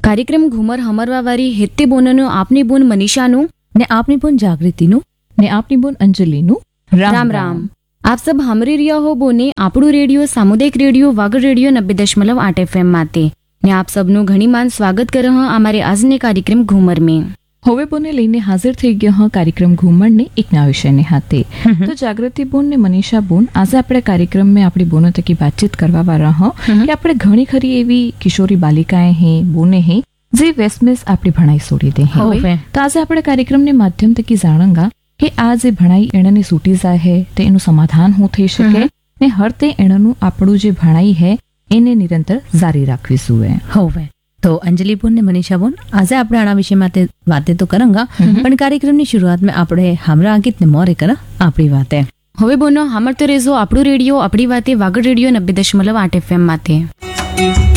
કાર્યક્રમ ઘુમર હમરવાવારી હેતે બોનનું આપની બોન મનીષાનું ને આપની બોન જાગૃતિનું ને આપની બોન અંજલિનું રામ રામ। આપ સબ હમરી રહ્યા હો બોને આપણું રેડિયો સામુદાયિક રેડિયો વાગડ રેડિયો 90.8 FM માતે ને આપ સબનું ઘણી માન સ્વાગત કરે હ અમારે આજને કાર્યક્રમ ઘુમર में। હવે બોને લઈને હાજર થઈ ગયો હ કાર્યક્રમ ઘુમર ને એક નવા વિષયને હાથે। તો જાગૃતિ બોન ને મનીષા બોન આજે આપણે કાર્યક્રમ में આપણી બોનો તકી बातचीत કરવા વાળા હ કે આપણે ઘણી ખરી એવી કિશોરી બાલિકાएं હે બોને હે જે વેસ્ટમેસ આપણી ભણાઈ છોડી દે હે। તો આજે આપણે કાર્યક્રમ ને માધ્યમ તકી જાણંગા કે આ જે ભણાઈ એનાની છૂટી જાય હે તે એનું સમાધાન હું થઈ શકે ને હર તે એનાનું આપણું જે ભણાઈ હે એને નિરંતર જારી રાખવીશું હે। હવે તો અંજલિ બોન ને મનીષા બોન આજે આપણે આના વિષય માટે વાતે તો કરંગા પણ કાર્યક્રમની શરૂઆતમાં આપણે हमरा અંકિત ને મોરે કરા આપણી વાતે। હવે બોનો હામરતે રેજો આપણું રેડિયો આપણી વાતે વાગડ રેડિયો 90.8 FM માતે।